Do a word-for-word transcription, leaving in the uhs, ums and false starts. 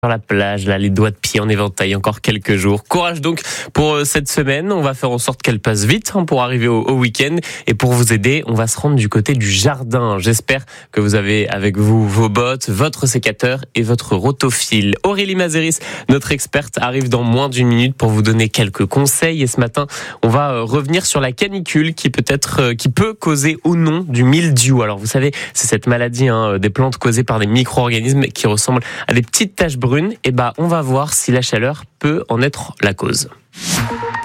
Sur la plage, là, les doigts de pied en éventail, encore quelques jours. Courage donc pour euh, cette semaine. On va faire en sorte qu'elle passe vite hein, pour arriver au, au week-end. Et pour vous aider, on va se rendre du côté du jardin. J'espère que vous avez avec vous vos bottes, votre sécateur et votre rotophile. Aurélie Mazéris, notre experte, arrive dans moins d'une minute pour vous donner quelques conseils. Et ce matin, on va euh, revenir sur la canicule qui peut être, euh, qui peut causer ou non du mildiou. Alors vous savez, c'est cette maladie hein, des plantes causées par des micro-organismes qui ressemblent à des petites taches brunes. Et bah, on va voir si la chaleur peut en être la cause.